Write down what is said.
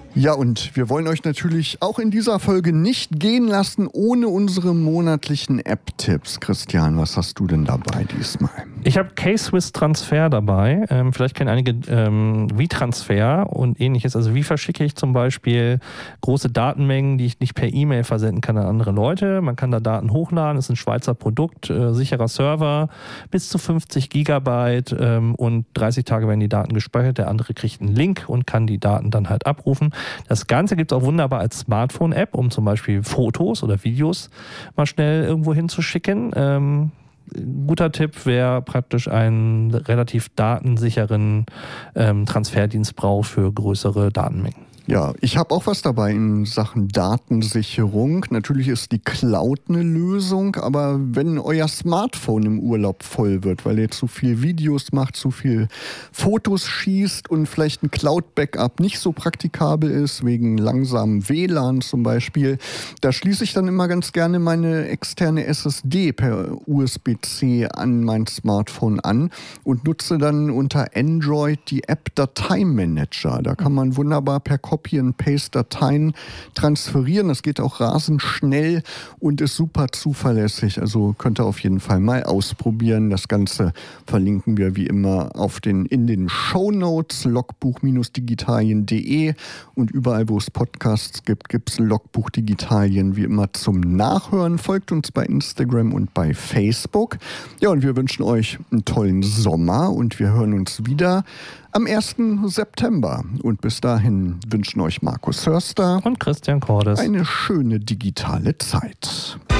Ja, und wir wollen euch natürlich auch in dieser Folge nicht gehen lassen ohne unsere monatlichen App-Tipps. Christian, was hast du denn dabei diesmal? Ich habe K-Swiss Transfer dabei. Vielleicht kennen einige WeTransfer und ähnliches. Also wie verschicke ich zum Beispiel große Datenmengen, die ich nicht per E-Mail versenden kann an andere Leute. Man kann da Daten hochladen, ist ein Schweizer Produkt, sicherer Server, bis zu 50 Gigabyte und 30 Tage werden die Daten gespeichert. Der andere kriegt einen Link und kann die Daten dann halt abrufen. Das Ganze gibt es auch wunderbar als Smartphone-App, um zum Beispiel Fotos oder Videos mal schnell irgendwo hinzuschicken. Guter Tipp, wer praktisch einen relativ datensicheren Transferdienst braucht für größere Datenmengen. Ja, ich habe auch was dabei in Sachen Datensicherung. Natürlich ist die Cloud eine Lösung, aber wenn euer Smartphone im Urlaub voll wird, weil ihr zu viel Videos macht, zu viel Fotos schießt und vielleicht ein Cloud-Backup nicht so praktikabel ist, wegen langsamem WLAN zum Beispiel, da schließe ich dann immer ganz gerne meine externe SSD per USB-C an mein Smartphone an und nutze dann unter Android die App Dateimanager. Da kann man wunderbar per Copy-and-Paste-Dateien transferieren. Das geht auch rasend schnell und ist super zuverlässig. Also könnt ihr auf jeden Fall mal ausprobieren. Das Ganze verlinken wir wie immer in den Shownotes, logbuch-digitalien.de, und überall, wo es Podcasts gibt, gibt es Logbuch Digitalien wie immer zum Nachhören. Folgt uns bei Instagram und bei Facebook. Ja, und wir wünschen euch einen tollen Sommer und wir hören uns wieder am 1. September. Und bis dahin wünschen euch Markus Hörster und Christian Cordes eine schöne digitale Zeit.